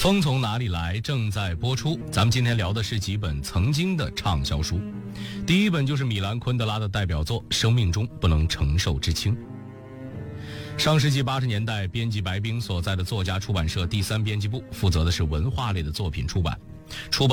风从哪里来正在播出，咱们今天聊的是几本曾经的畅销书。第一本就是米兰昆德拉的代表作《生命中不能承受之轻》。上世纪80年代，编辑白冰所在的作家出版社第3编辑部负责的是文化类的作品出版。